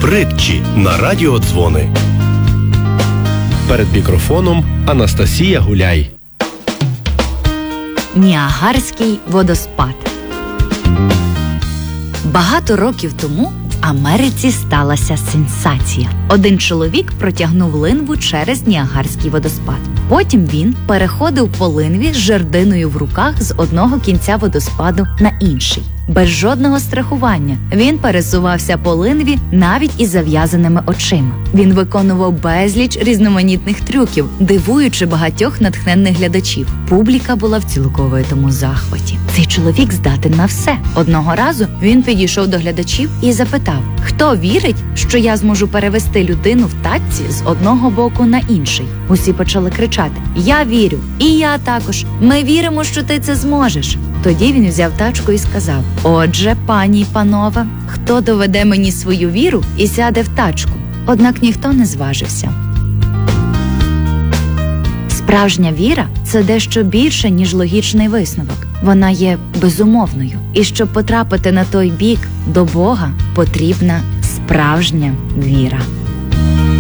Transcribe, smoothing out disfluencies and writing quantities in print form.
притчі на радіодзвони. Перед мікрофоном Анастасія Гуляй. Ніагарський водоспад. Багато років тому в Америці сталася сенсація. Один чоловік протягнув линву через Ніагарський водоспад. Потім він переходив по линві з жердиною в руках з одного кінця водоспаду на інший. Без жодного страхування він пересувався по линві навіть із зав'язаними очима. Він виконував безліч різноманітних трюків, дивуючи багатьох натхненних глядачів. Публіка була в цілковитому захваті. Цей чоловік здатен на все. Одного разу він підійшов до глядачів і запитав: «Хто вірить, що я зможу перевести людину в тачці з одного боку на інший?» Усі почали кричати: «Я вірю! І я також! Ми віримо, що ти це зможеш!» Тоді він взяв тачку і сказав: «Отже, пані й панове, хто доведе мені свою віру і сяде в тачку?» Однак ніхто не зважився. Справжня віра – це дещо більше, ніж логічний висновок. Вона є безумовною. І щоб потрапити на той бік, до Бога, потрібна справжня віра.